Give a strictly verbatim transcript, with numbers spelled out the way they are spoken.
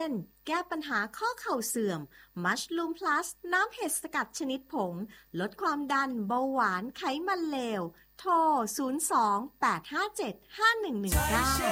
นแก้ปัญหาข้อเข่าเสื่อมมัชลูมพลัสน้ำเห็ดสกัดชนิดผงลดความดันเบาหวานไขมันเลวโทรศูนย์ สอง แปด ห้า เจ็ด ห้า หนึ่ง หนึ่ง เก้า